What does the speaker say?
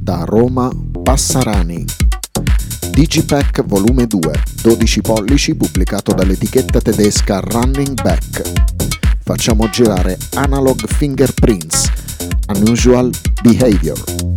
Da Roma Passarani. Digipack volume 2, 12 pollici, pubblicato dall'etichetta tedesca Running Back. Facciamo girare Analog Fingerprints, Unusual Behavior.